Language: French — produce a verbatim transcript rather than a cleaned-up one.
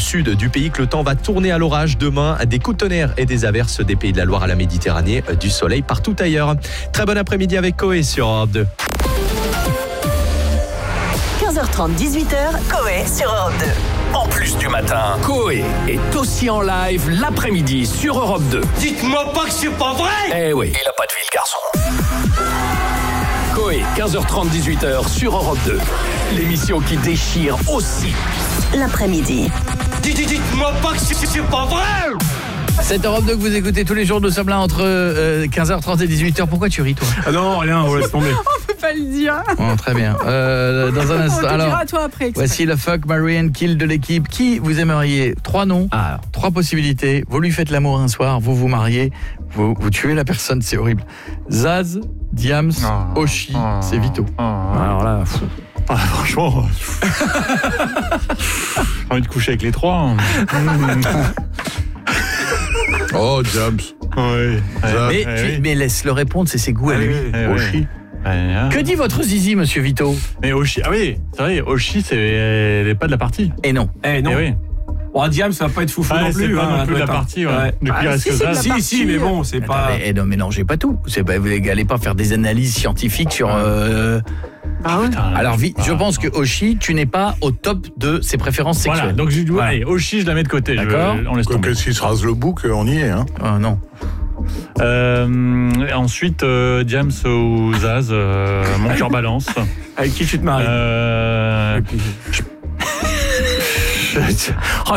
sud du pays que le temps va tourner à l'orage demain. Des coups de tonnerre et des averses des Pays de la Loire à la Méditerranée, du soleil partout ailleurs. Très bon après-midi avec Coé sur Europe deux. quinze heures trente, dix-huit heures, Coé sur Europe deux. En plus du matin, Coé est aussi en live l'après-midi sur Europe deux. Dites-moi pas que c'est pas vrai! Eh oui, il a pas de vie le garçon. Coé, quinze heures trente, dix-huit heures sur Europe deux. L'émission qui déchire aussi l'après-midi. Dites-moi pas que c'est, c'est pas vrai! C'est Europe deux que vous écoutez tous les jours. Nous sommes là entre euh, quinze heures trente et dix-huit heures. Pourquoi tu ris, toi? Ah non, rien, on laisse tomber. On peut pas le dire. Oh, très bien. Euh, dans un instant, On te alors, dira à toi après. voici le fuck, marry and kill de l'équipe. Qui vous aimeriez? Trois noms, ah. trois possibilités. Vous lui faites l'amour un soir, vous vous mariez, vous, vous tuez la personne, c'est horrible. Zaz, Diams, oh, Oshi, oh, c'est Vito. Oh, alors là, fou. Ah, franchement, j'ai envie de coucher avec les trois. Oh, James. Ouais. Mais, ouais, tu, mais laisse-le répondre, c'est ses goûts à lui. Ouais, Oshi. Ouais. Que dit votre zizi, monsieur Vito? Mais Oshi, ah oui, c'est vrai, Oshi, c'est, elle est pas de la partie. Et non. Eh non. Et oui. Bon, Diam, ça va pas être foufou ah, non c'est plus. pas hein, non plus de la partie, ouais. ouais. Ah, ah, si, c'est si, si, mais bon, c'est Attends, pas... Mais, non, mélangez pas tout. C'est pas, vous n'allez pas faire des analyses scientifiques sur... Euh... Ah ouais. Putain, alors, vi, ah, je pense que Oshi, tu n'es pas au top de ses préférences sexuelles. Voilà, donc je dis, voilà. allez, Oshi, je la mets de côté. D'accord. Je, on laisse tomber. Qu'est-ce qu'il se rase le bouc, on y est, hein. Oh non. Euh, ensuite, euh, Diams ou Zaz, euh, mon cœur balance. Avec qui tu te maries? Euh, puis... je...